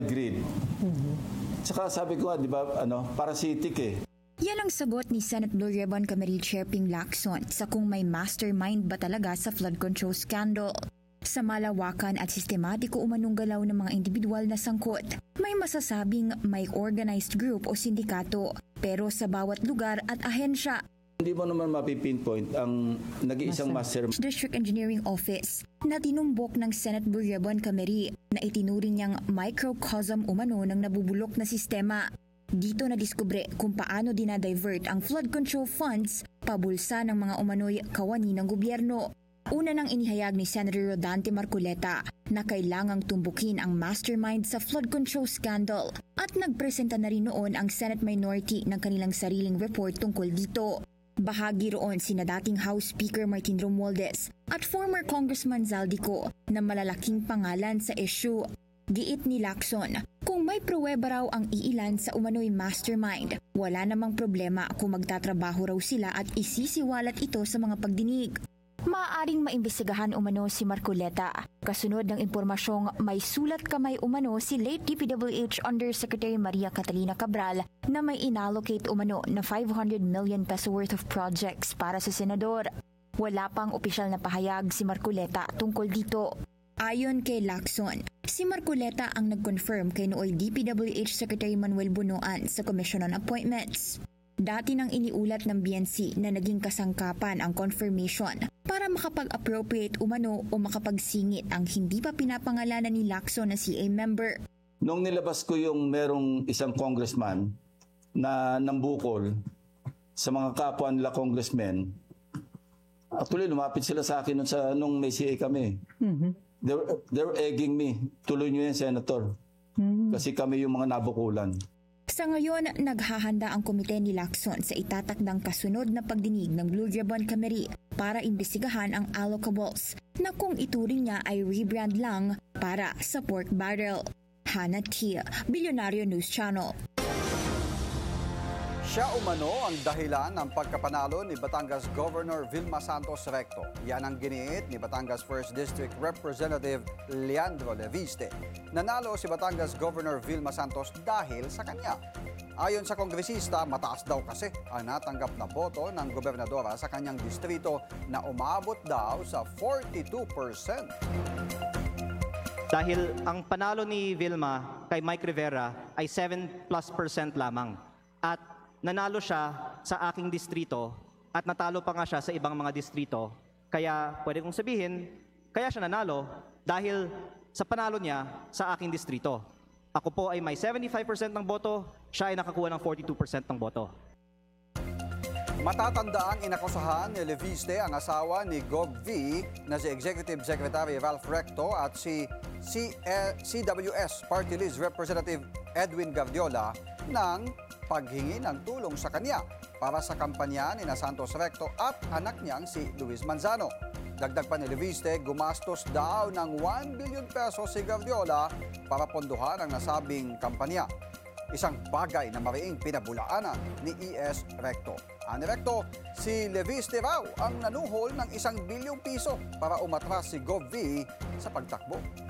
grid. Tsaka sabi ko nga, di ba, parasitic eh. Yan ang sagot ni Senate Blue Ribbon Committee Chair Ping Lacson sa kung may mastermind ba talaga sa flood control scandal. Sa malawakan at sistematiko umanong galaw ng mga individual na sangkot, may masasabing may organized group o sindikato, pero sa bawat lugar at ahensya, Hindi mo naman mapipinpoint ang nag-iisang master. District Engineering Office na tinumbok ng Senate Blue Ribbon Committee na itinuring niyang microcosm umano ng nabubulok na sistema. Dito na diskubre kung paano dinadivert ang flood control funds pabulsa ng mga umano'y kawani ng gobyerno. Una nang inihayag ni Senator Rodante Marcoleta na kailangang tumbukin ang mastermind sa flood control scandal at nagpresenta na rin noon ang Senate minority ng kanilang sariling report tungkol dito. Bahagi roon sina dating House Speaker Martin Romualdez at former Congressman Zaldico na malalaking pangalan sa issue. Giit ni Lacson, kung may pruweba raw ang iilan sa umano'y mastermind, wala namang problema kung magtatrabaho raw sila at isisiwalat ito sa mga pagdinig. Maaaring maimbestigahan umano si Marcoleta. Kasunod ng impormasyong may sulat kamay umano si late DPWH Undersecretary Maria Catalina Cabral na may inallocate umano na 500 million peso worth of projects para sa senador. Wala pang opisyal na pahayag si Marcoleta tungkol dito. Ayon kay Lacson, si Marcoleta ang nag-confirm kay nooy DPWH Secretary Manuel Bunuan sa Commission on Appointments. Dati nang iniulat ng BNC na naging kasangkapan ang confirmation para makapag-appropriate umano o makapagsingit ang hindi pa pinapangalanan ni Lacson na CA member. Nung nilabas ko yung merong isang congressman na nambukol sa mga kapwa nila congressmen, actually lumapit sila sa akin nung may CA kami. They were egging me, tuloy nyo yan, Senator. Kasi kami yung mga nabukulan. Sa ngayon, naghahanda ang komite ni Lacson sa itatakdang kasunod na pagdinig ng Blue Ribbon Committee para imbestigahan ang allocables na kung ituring niya ay rebrand lang para sa pork barrel. Hannah Tia, Billionario News Channel. Siya umano ang dahilan ng pagkapanalo ni Batangas Governor Vilma Santos Recto. Yan ang giniit ni Batangas 1st District Representative Leandro Leviste. Nanalo si Batangas Governor Vilma Santos dahil sa kanya. Ayon sa kongresista, mataas daw kasi ang natanggap na boto ng gobernadora sa kanyang distrito na umabot daw sa 42%. Dahil ang panalo ni Vilma kay Mike Rivera ay 7+% lamang. At nanalo siya sa aking distrito at natalo pa nga siya sa ibang mga distrito. Kaya pwede kong sabihin, kaya siya nanalo dahil sa panalo niya sa aking distrito. Ako po ay may 75% ng boto, siya ay nakakuha ng 42% ng boto. Matatandaang inakusahan ni Leviste ang asawa ni Gov V na si Executive Secretary Ralph Recto at si CWS Party List Representative Edwin Gardiola ng paghingi ng tulong sa kanya para sa kampanya ni Santos Recto at anak niyang si Luis Manzano. Dagdag pa ni Leviste, gumastos daw ng 1 billion pesos si Gardiola para pondohan ang nasabing kampanya. Isang bagay na mariing pinabulaanan ni ES Recto. Ani Recto, si Leviste raw ang nanuhol ng 1 bilyong piso para umatras si Gov V sa pagtakbo.